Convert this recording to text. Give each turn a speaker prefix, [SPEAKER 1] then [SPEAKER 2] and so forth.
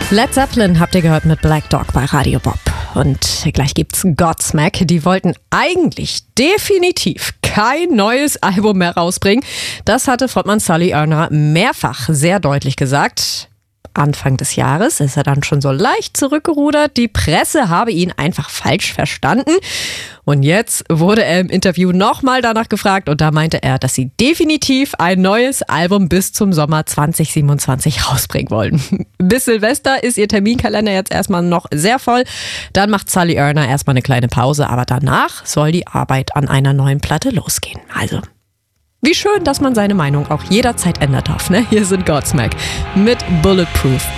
[SPEAKER 1] Led Zeppelin habt ihr gehört mit Black Dog bei Radio Bob. Und gleich gibt's Godsmack. Die wollten eigentlich definitiv kein neues Album mehr rausbringen. Das hatte Frontmann Sully Erna mehrfach sehr deutlich gesagt. Anfang des Jahres ist er dann schon so leicht zurückgerudert. Die Presse habe ihn einfach falsch verstanden. Und jetzt wurde er im Interview nochmal danach gefragt und da meinte er, dass sie definitiv ein neues Album bis zum Sommer 2027 rausbringen wollen. Bis Silvester ist ihr Terminkalender jetzt erstmal noch sehr voll. Dann macht Sully Erna erstmal eine kleine Pause, aber danach soll die Arbeit an einer neuen Platte losgehen. Also, wie schön, dass man seine Meinung auch jederzeit ändern darf. Ne? Hier sind Godsmack mit Bulletproof.